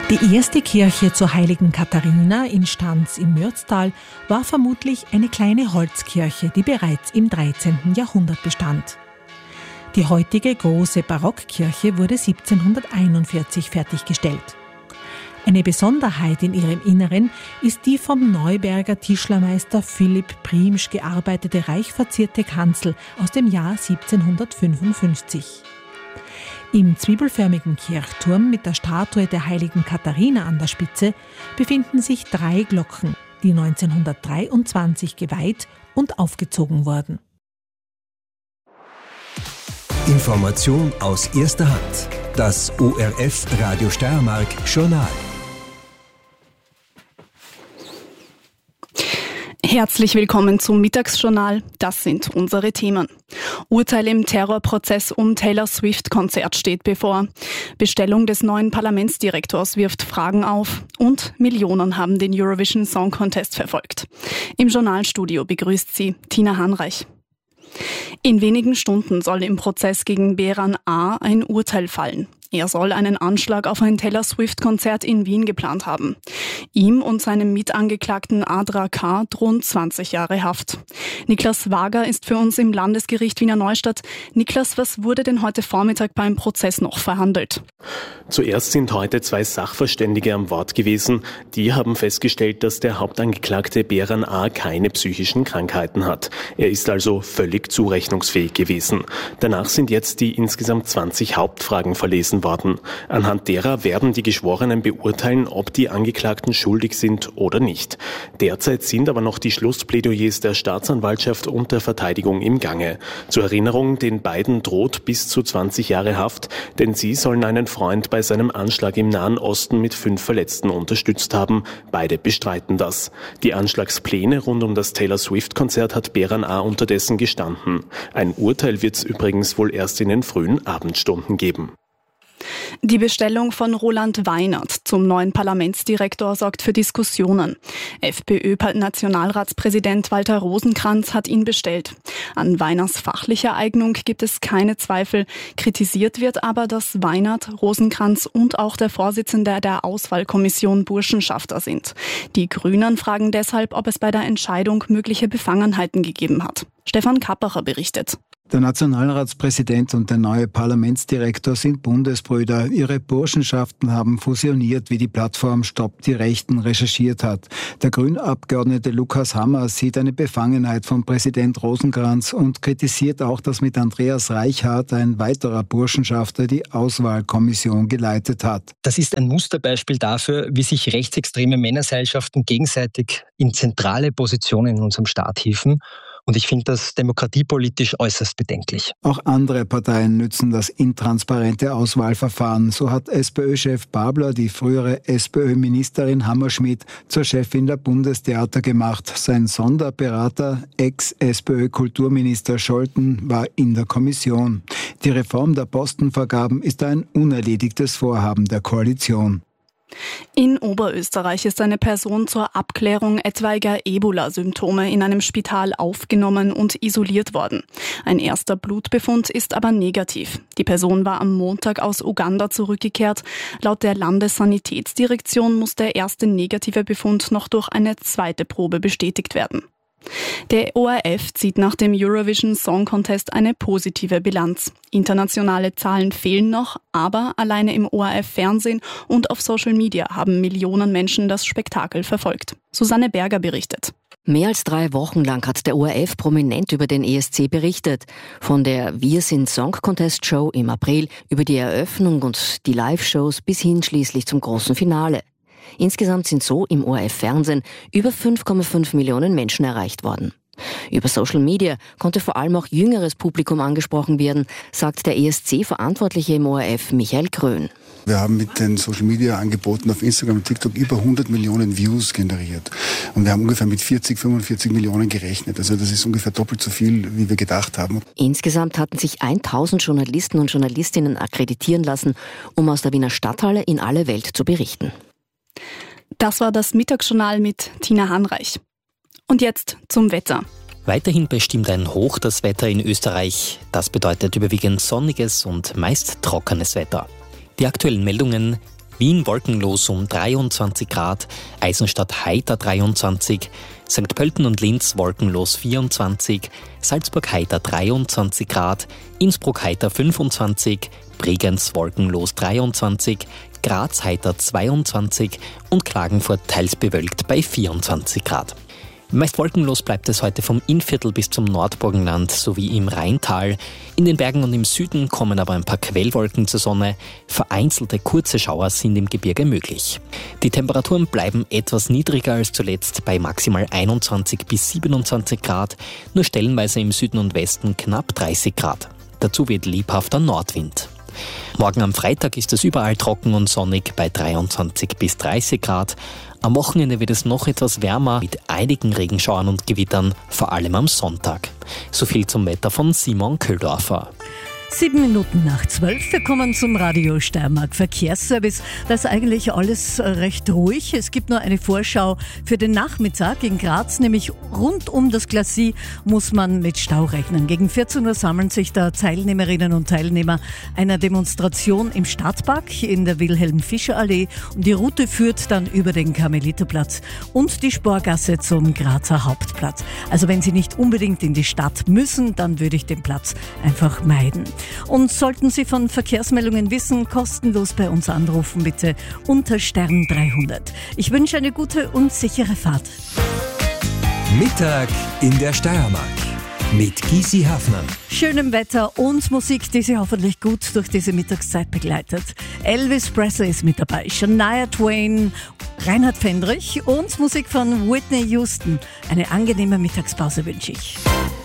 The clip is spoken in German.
Die erste Kirche zur heiligen Katharina in Stans im Mürztal war vermutlich eine kleine Holzkirche, die bereits im 13. Jahrhundert bestand. Die heutige große Barockkirche wurde 1741 fertiggestellt. Eine Besonderheit in ihrem Inneren ist die vom Neuberger Tischlermeister Philipp Priemsch gearbeitete reich verzierte Kanzel aus dem Jahr 1755. Im zwiebelförmigen Kirchturm mit der Statue der heiligen Katharina an der Spitze befinden sich 3 Glocken, die 1923 geweiht und aufgezogen wurden. Information aus erster Hand. Das ORF Radio Steiermark Journal. Herzlich willkommen zum Mittagsjournal. Das sind unsere Themen. Urteil im Terrorprozess um Taylor Swift-Konzert steht bevor. Bestellung des neuen Parlamentsdirektors wirft Fragen auf. Und Millionen haben den Eurovision Song Contest verfolgt. Im Journalstudio begrüßt sie Tina Hanreich. In wenigen Stunden soll im Prozess gegen Behran A. ein Urteil fallen. Er soll einen Anschlag auf ein Taylor Swift-Konzert in Wien geplant haben. Ihm und seinem Mitangeklagten Adra K. drohen 20 Jahre Haft. Niklas Wager ist für uns im Landesgericht Wiener Neustadt. Niklas, was wurde denn heute Vormittag beim Prozess noch verhandelt? Zuerst sind heute 2 Sachverständige am Wort gewesen. Die haben festgestellt, dass der Hauptangeklagte Behran A. keine psychischen Krankheiten hat. Er ist also völlig zurechnungsfähig gewesen. Danach sind jetzt die insgesamt 20 Hauptfragen verlesen worden. Anhand derer werden die Geschworenen beurteilen, ob die Angeklagten schuldig sind oder nicht. Derzeit sind aber noch die Schlussplädoyers der Staatsanwaltschaft und der Verteidigung im Gange. Zur Erinnerung, den beiden droht bis zu 20 Jahre Haft, denn sie sollen einen Freund bei seinem Anschlag im Nahen Osten mit 5 Verletzten unterstützt haben. Beide bestreiten das. Die Anschlagspläne rund um das Taylor Swift-Konzert hat Behran A. unterdessen gestanden. Ein Urteil wird es übrigens wohl erst in den frühen Abendstunden geben. Die Bestellung von Roland Weinert zum neuen Parlamentsdirektor sorgt für Diskussionen. FPÖ-Nationalratspräsident Walter Rosenkranz hat ihn bestellt. An Weinerts fachlicher Eignung gibt es keine Zweifel. Kritisiert wird aber, dass Weinert, Rosenkranz und auch der Vorsitzende der Auswahlkommission Burschenschafter sind. Die Grünen fragen deshalb, ob es bei der Entscheidung mögliche Befangenheiten gegeben hat. Stefan Kappacher berichtet. Der Nationalratspräsident und der neue Parlamentsdirektor sind Bundesbrüder. Ihre Burschenschaften haben fusioniert, wie die Plattform Stopp die Rechten recherchiert hat. Der Grünabgeordnete Lukas Hammer sieht eine Befangenheit von Präsident Rosenkranz und kritisiert auch, dass mit Andreas Reichhardt ein weiterer Burschenschafter die Auswahlkommission geleitet hat. Das ist ein Musterbeispiel dafür, wie sich rechtsextreme Männerseilschaften gegenseitig in zentrale Positionen in unserem Staat hieven. Und ich finde das demokratiepolitisch äußerst bedenklich. Auch andere Parteien nützen das intransparente Auswahlverfahren. So hat SPÖ-Chef Babler die frühere SPÖ-Ministerin Hammerschmidt zur Chefin der Bundestheater gemacht. Sein Sonderberater, Ex-SPÖ-Kulturminister Scholten, war in der Kommission. Die Reform der Postenvergaben ist ein unerledigtes Vorhaben der Koalition. In Oberösterreich ist eine Person zur Abklärung etwaiger Ebola-Symptome in einem Spital aufgenommen und isoliert worden. Ein erster Blutbefund ist aber negativ. Die Person war am Montag aus Uganda zurückgekehrt. Laut der Landessanitätsdirektion muss der erste negative Befund noch durch eine zweite Probe bestätigt werden. Der ORF zieht nach dem Eurovision Song Contest eine positive Bilanz. Internationale Zahlen fehlen noch, aber alleine im ORF-Fernsehen und auf Social Media haben Millionen Menschen das Spektakel verfolgt. Susanne Berger berichtet. Mehr als 3 Wochen lang hat der ORF prominent über den ESC berichtet. Von der Wir sind Song Contest Show im April über die Eröffnung und die Live-Shows bis hin schließlich zum großen Finale. Insgesamt sind so im ORF-Fernsehen über 5,5 Millionen Menschen erreicht worden. Über Social Media konnte vor allem auch jüngeres Publikum angesprochen werden, sagt der ESC-Verantwortliche im ORF Michael Krön. Wir haben mit den Social-Media-Angeboten auf Instagram und TikTok über 100 Millionen Views generiert. Und wir haben ungefähr mit 45 Millionen gerechnet. Also das ist ungefähr doppelt so viel, wie wir gedacht haben. Insgesamt hatten sich 1000 Journalisten und Journalistinnen akkreditieren lassen, um aus der Wiener Stadthalle in alle Welt zu berichten. Das war das Mittagsjournal mit Tina Hanreich. Und jetzt zum Wetter. Weiterhin bestimmt ein Hoch das Wetter in Österreich. Das bedeutet überwiegend sonniges und meist trockenes Wetter. Die aktuellen Meldungen: Wien wolkenlos um 23 Grad, Eisenstadt heiter 23, St. Pölten und Linz wolkenlos 24, Salzburg heiter 23 Grad, Innsbruck heiter 25, Bregenz wolkenlos 23, Graz heiter 22 und Klagenfurt teils bewölkt bei 24 Grad. Meist wolkenlos bleibt es heute vom Innviertel bis zum Nordburgenland sowie im Rheintal. In den Bergen und im Süden kommen aber ein paar Quellwolken zur Sonne. Vereinzelte kurze Schauer sind im Gebirge möglich. Die Temperaturen bleiben etwas niedriger als zuletzt bei maximal 21 bis 27 Grad, nur stellenweise im Süden und Westen knapp 30 Grad. Dazu weht lebhafter Nordwind. Morgen am Freitag ist es überall trocken und sonnig bei 23 bis 30 Grad. Am Wochenende wird es noch etwas wärmer mit einigen Regenschauern und Gewittern, vor allem am Sonntag. So viel zum Wetter von Simon Köhldorfer. 7 Minuten nach 12. Wir kommen zum Radio Steiermark Verkehrsservice. Da ist eigentlich alles recht ruhig. Es gibt nur eine Vorschau für den Nachmittag in Graz, nämlich rund um das Glacis muss man mit Stau rechnen. Gegen 14 Uhr sammeln sich da Teilnehmerinnen und Teilnehmer einer Demonstration im Stadtpark in der Wilhelm-Fischer-Allee und die Route führt dann über den Karmeliterplatz und die Sporgasse zum Grazer Hauptplatz. Also wenn Sie nicht unbedingt in die Stadt müssen, dann würde ich den Platz einfach meiden. Und sollten Sie von Verkehrsmeldungen wissen, kostenlos bei uns anrufen, bitte unter Stern 300. Ich wünsche eine gute und sichere Fahrt. Mittag in der Steiermark mit Gysi Hafner. Schönem Wetter und Musik, die Sie hoffentlich gut durch diese Mittagszeit begleitet. Elvis Presley ist mit dabei, Shania Twain, Reinhard Fendrich und Musik von Whitney Houston. Eine angenehme Mittagspause wünsche ich.